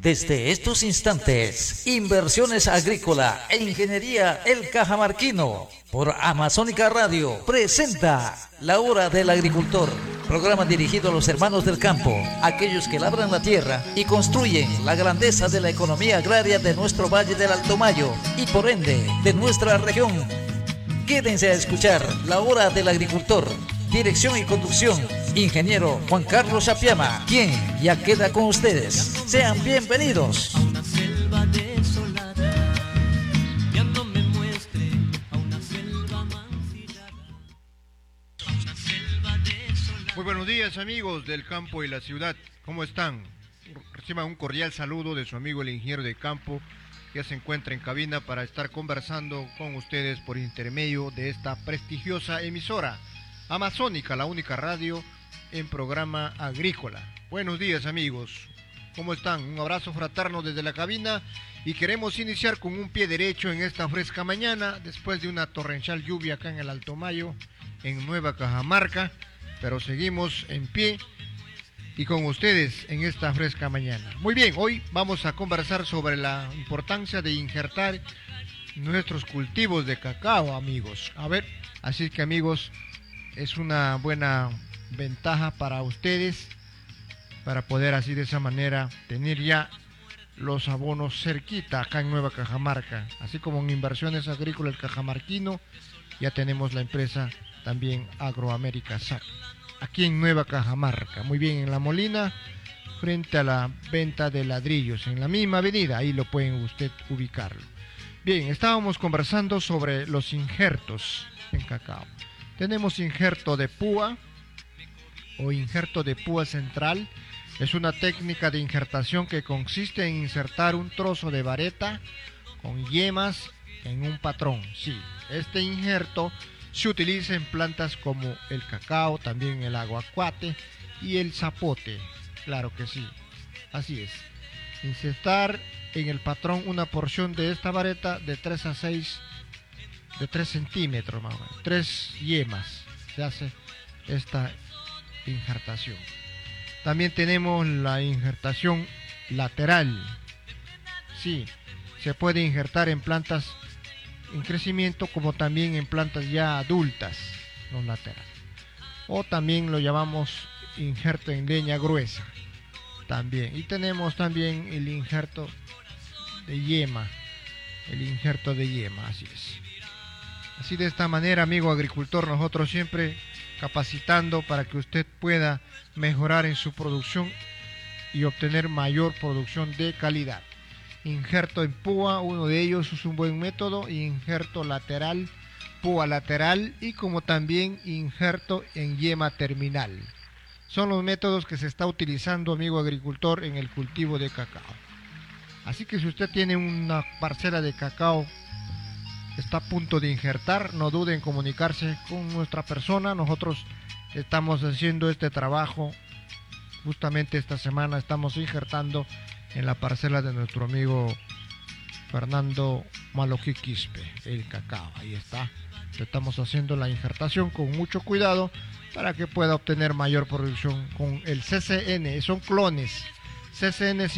Desde estos instantes, Inversiones Agrícola e Ingeniería El Cajamarquino, por Amazónica Radio, presenta La Hora del Agricultor, programa dirigido a los hermanos del campo, aquellos que labran la tierra y construyen la grandeza de la economía agraria de nuestro Valle del Alto Mayo y por ende de nuestra región. Quédense a escuchar La Hora del Agricultor. Dirección y conducción, ingeniero Juan Carlos Apiama, quien ya queda con ustedes. Sean bienvenidos. Muy buenos días, amigos del campo y la ciudad. ¿Cómo están? Reciban un cordial saludo de su amigo el ingeniero de campo, que se encuentra en cabina para estar conversando con ustedes por intermedio de esta prestigiosa emisora Amazónica, la única radio en programa agrícola. Buenos días, amigos. ¿Cómo están? Un abrazo fraterno desde la cabina y queremos iniciar con un pie derecho en esta fresca mañana después de una torrencial lluvia acá en el Alto Mayo, en Nueva Cajamarca, pero seguimos en pie y con ustedes en esta fresca mañana. Muy bien, hoy vamos a conversar sobre la importancia de injertar nuestros cultivos de cacao, amigos. A ver, así que, amigos, es una buena ventaja para ustedes para poder así de esa manera tener ya los abonos cerquita acá en Nueva Cajamarca, así como en Inversiones Agrícolas El Cajamarquino ya tenemos la empresa también Agroamérica SAC aquí en Nueva Cajamarca, muy bien, en La Molina, frente a la venta de ladrillos, en la misma avenida, ahí lo pueden usted ubicarlo. Bien, estábamos conversando sobre los injertos en cacao. Tenemos injerto de púa o injerto de púa central. Es una técnica de injertación que consiste en insertar un trozo de vareta con yemas en un patrón. Sí, este injerto se utiliza en plantas como el cacao, también el aguacate y el zapote. Claro que sí, así es. Insertar en el patrón una porción de esta vareta de 3 a 6 de 3 centímetros más o menos, 3 yemas se hace esta injertación. También tenemos la injertación lateral. Sí, se puede injertar en plantas en crecimiento como también en plantas ya adultas, los laterales. O también lo llamamos injerto en leña gruesa también. Y tenemos también el injerto de yema, así es. Así de esta manera, amigo agricultor, nosotros siempre capacitando para que usted pueda mejorar en su producción y obtener mayor producción de calidad. Injerto en púa, uno de ellos es un buen método, injerto lateral, púa lateral y como también injerto en yema terminal. Son los métodos que se está utilizando, amigo agricultor, en el cultivo de cacao. Así que si usted tiene una parcela de cacao, está a punto de injertar, no dude en comunicarse con nuestra persona. Nosotros estamos haciendo este trabajo, justamente esta semana estamos injertando en la parcela de nuestro amigo Fernando Malojí Quispe, el cacao, ahí está. Estamos haciendo la injertación con mucho cuidado para que pueda obtener mayor producción con el CCN, son clones, CCN